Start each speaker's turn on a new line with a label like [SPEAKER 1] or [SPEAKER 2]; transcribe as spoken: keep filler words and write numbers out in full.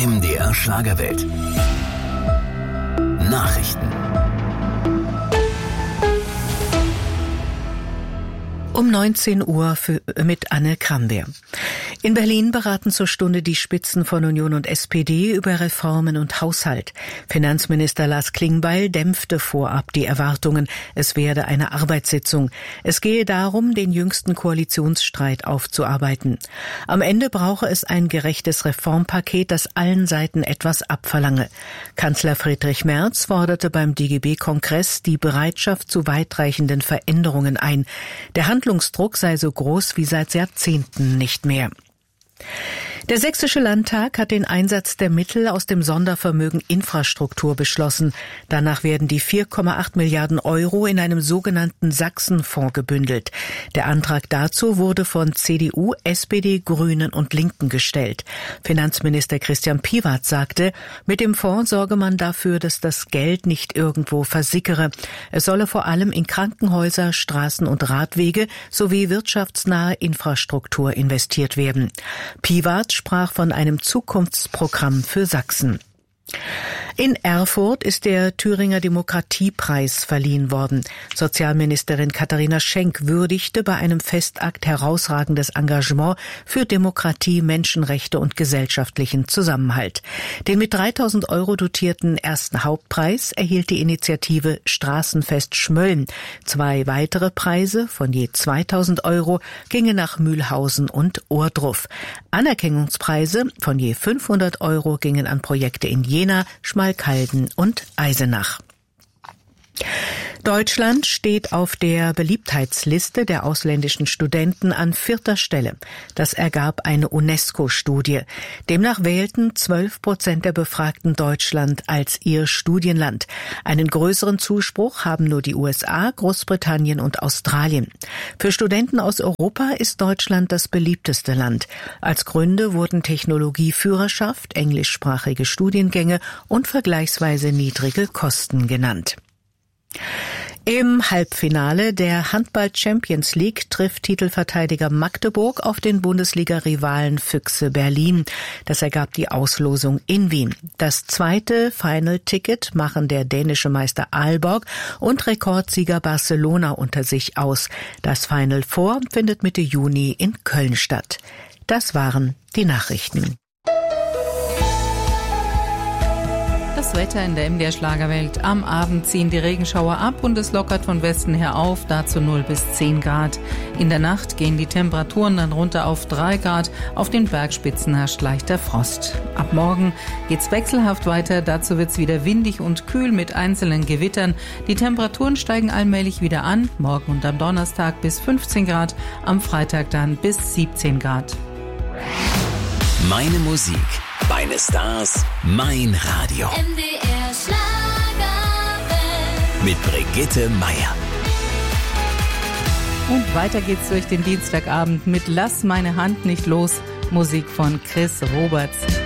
[SPEAKER 1] M D R Schlagerwelt. Nachrichten.
[SPEAKER 2] Um neunzehn Uhr für, mit Anne Krambeer. In Berlin beraten zur Stunde die Spitzen von Union und S P D über Reformen und Haushalt. Finanzminister Lars Klingbeil dämpfte vorab die Erwartungen, es werde eine Arbeitssitzung. Es gehe darum, den jüngsten Koalitionsstreit aufzuarbeiten. Am Ende brauche es ein gerechtes Reformpaket, das allen Seiten etwas abverlange. Kanzler Friedrich Merz forderte beim D G B-Kongress die Bereitschaft zu weitreichenden Veränderungen ein. Der Handlungsdruck sei so groß wie seit Jahrzehnten nicht mehr. Der Sächsische Landtag hat den Einsatz der Mittel aus dem Sondervermögen Infrastruktur beschlossen. Danach werden die vier Komma acht Milliarden Euro in einem sogenannten Sachsenfonds gebündelt. Der Antrag dazu wurde von C D U, S P D, Grünen und Linken gestellt. Finanzminister Christian Piwat sagte, mit dem Fonds sorge man dafür, dass das Geld nicht irgendwo versickere. Es solle vor allem in Krankenhäuser, Straßen und Radwege sowie wirtschaftsnahe Infrastruktur investiert werden. Piwat sprach von einem Zukunftsprogramm für Sachsen. In Erfurt ist der Thüringer Demokratiepreis verliehen worden. Sozialministerin Katharina Schenk würdigte bei einem Festakt herausragendes Engagement für Demokratie, Menschenrechte und gesellschaftlichen Zusammenhalt. Den mit dreitausend Euro dotierten ersten Hauptpreis erhielt die Initiative Straßenfest Schmölln. Zwei weitere Preise von je zweitausend Euro gingen nach Mühlhausen und Ohrdruf. Anerkennungspreise von je fünfhundert Euro gingen an Projekte in Jena, Schmalkalden und Eisenach. Deutschland steht auf der Beliebtheitsliste der ausländischen Studenten an vierter Stelle. Das ergab eine UNESCO-Studie. Demnach wählten zwölf Prozent der Befragten Deutschland als ihr Studienland. Einen größeren Zuspruch haben nur die U S A, Großbritannien und Australien. Für Studenten aus Europa ist Deutschland das beliebteste Land. Als Gründe wurden Technologieführerschaft, englischsprachige Studiengänge und vergleichsweise niedrige Kosten genannt. Im Halbfinale der Handball-Champions League trifft Titelverteidiger Magdeburg auf den Bundesliga-Rivalen Füchse Berlin. Das ergab die Auslosung in Wien. Das zweite Final-Ticket machen der dänische Meister Aalborg und Rekordsieger Barcelona unter sich aus. Das Final Four findet Mitte Juni in Köln statt. Das waren die Nachrichten.
[SPEAKER 3] Das Wetter in der M D R Schlagerwelt. Am Abend ziehen die Regenschauer ab und es lockert von Westen her auf, dazu null bis zehn Grad. In der Nacht gehen die Temperaturen dann runter auf drei Grad, auf den Bergspitzen herrscht leichter Frost. Ab morgen geht's wechselhaft weiter, dazu wird's wieder windig und kühl mit einzelnen Gewittern. Die Temperaturen steigen allmählich wieder an, morgen und am Donnerstag bis fünfzehn Grad, am Freitag dann bis siebzehn Grad.
[SPEAKER 1] Meine Musik, meine Stars, mein Radio.
[SPEAKER 4] M D R Schlagerwelt.
[SPEAKER 1] Mit Brigitte Meier.
[SPEAKER 3] Und weiter geht's durch den Dienstagabend mit Lass meine Hand nicht los, Musik von Chris Roberts.